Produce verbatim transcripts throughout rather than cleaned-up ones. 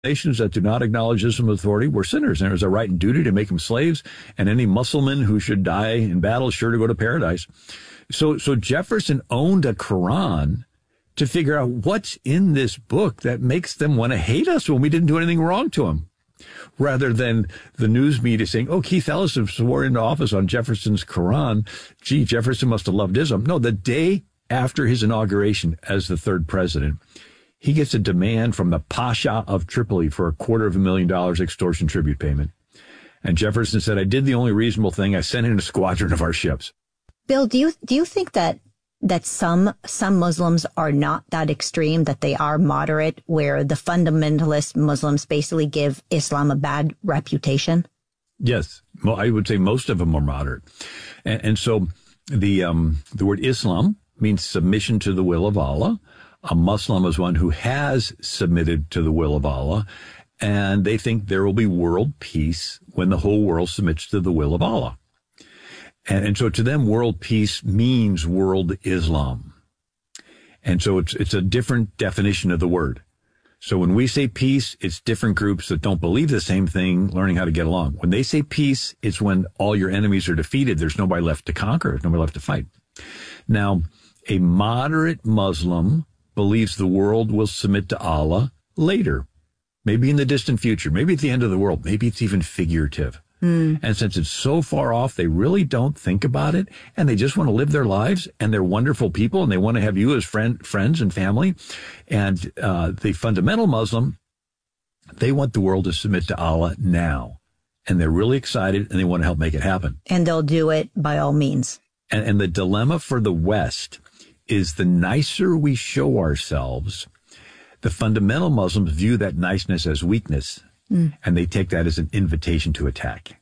nations that do not acknowledge Islam authority were sinners, and it was a right and duty to make them slaves, and any Muslim who should die in battle is sure to go to paradise. So, so Jefferson owned a Quran to figure out what's in this book that makes them want to hate us when we didn't do anything wrong to them, rather than the news media saying, oh, Keith Ellison swore into office on Jefferson's Quran. Gee, Jefferson must have loved Islam. No, the day after his inauguration as the third president, he gets a demand from the Pasha of Tripoli for a quarter of a million dollars extortion tribute payment. And Jefferson said, I did the only reasonable thing. I sent in a squadron of our ships. Bill, do you do you think that that some some Muslims are not that extreme, that they are moderate, where the fundamentalist Muslims basically give Islam a bad reputation? Yes, well, I would say most of them are moderate. And, and so the um, the word Islam means submission to the will of Allah. A Muslim is one who has submitted to the will of Allah, and they think there will be world peace when the whole world submits to the will of Allah. And, and so to them, world peace means world Islam. And so it's it's a different definition of the word. So when we say peace, it's different groups that don't believe the same thing learning how to get along. When they say peace, it's when all your enemies are defeated. There's nobody left to conquer. There's nobody left to fight. Now, a moderate Muslim believes the world will submit to Allah later, maybe in the distant future, maybe at the end of the world, maybe it's even figurative. Mm. And since it's so far off, they really don't think about it, and they just want to live their lives, and they're wonderful people, and they want to have you as friend, friends and family. And uh, the fundamental Muslim, they want the world to submit to Allah now, and they're really excited, and they want to help make it happen. And they'll do it by all means. And, and the dilemma for the West is the nicer we show ourselves, the fundamental Muslims view that niceness as weakness, mm. and they take that as an invitation to attack.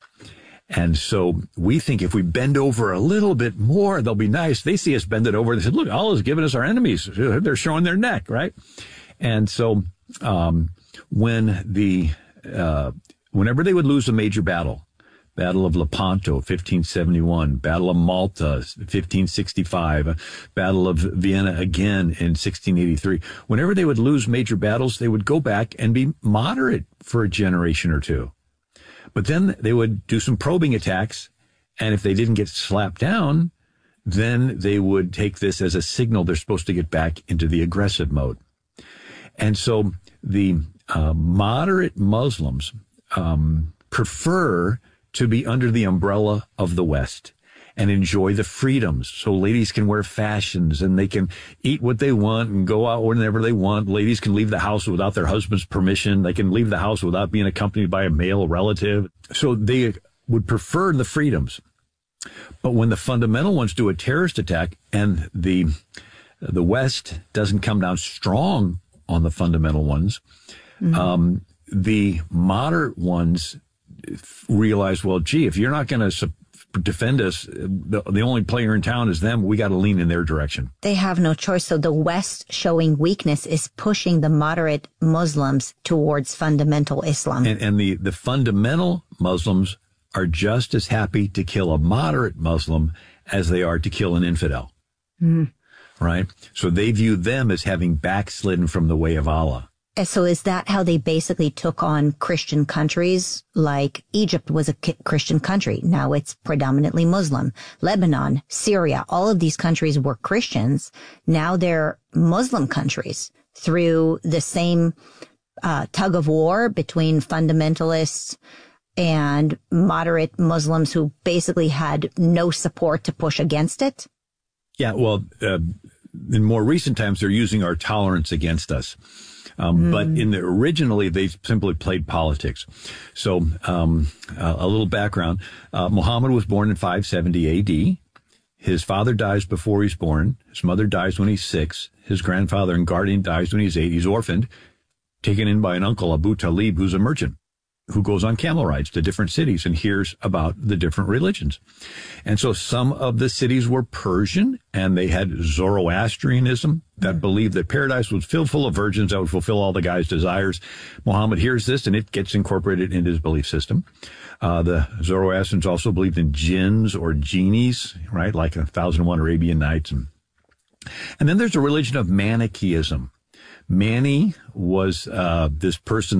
And so we think if we bend over a little bit more, they'll be nice. They see us bend it over. They said, look, Allah's given us our enemies. They're showing their neck, right? And so um, when the uh, whenever they would lose a major battle, Battle of Lepanto, fifteen seventy-one, Battle of Malta, fifteen sixty-five, Battle of Vienna again in sixteen eighty-three. Whenever they would lose major battles, they would go back and be moderate for a generation or two. But then they would do some probing attacks, and if they didn't get slapped down, then they would take this as a signal they're supposed to get back into the aggressive mode. And so the uh, moderate Muslims um, prefer to be under the umbrella of the West and enjoy the freedoms. So ladies can wear fashions and they can eat what they want and go out whenever they want. Ladies can leave the house without their husband's permission. They can leave the house without being accompanied by a male relative. So they would prefer the freedoms. But when the fundamental ones do a terrorist attack and the the West doesn't come down strong on the fundamental ones, mm-hmm. um, the moderate ones realize, well, gee, if you're not going to su- defend us, the, the only player in town is them. We got to lean in their direction. They have no choice. So the West showing weakness is pushing the moderate Muslims towards fundamental Islam. And, and the, the fundamental Muslims are just as happy to kill a moderate Muslim as they are to kill an infidel. Mm. Right? So they view them as having backslidden from the way of Allah. So is that how they basically took on Christian countries? Like Egypt was a Christian country. Now it's predominantly Muslim. Lebanon, Syria, all of these countries were Christians. Now they're Muslim countries through the same uh, tug of war between fundamentalists and moderate Muslims who basically had no support to push against it. Yeah, well, uh, in more recent times, they're using our tolerance against us. Um, mm. But in the originally, they simply played politics. So um, uh, a little background. Uh, Muhammad was born in five seventy A D. His father dies before he's born. His mother dies when he's six. His grandfather and guardian dies when he's eight. He's orphaned, taken in by an uncle, Abu Talib, who's a merchant, who goes on camel rides to different cities and hears about the different religions. And so some of the cities were Persian, and they had Zoroastrianism that believed that paradise was filled full of virgins that would fulfill all the guy's desires. Muhammad hears this, and it gets incorporated into his belief system. Uh, the Zoroastrians also believed in jinns or genies, right, like a Thousand and One Arabian Nights. And, and then there's a religion of Manichaeism. Mani was uh, this person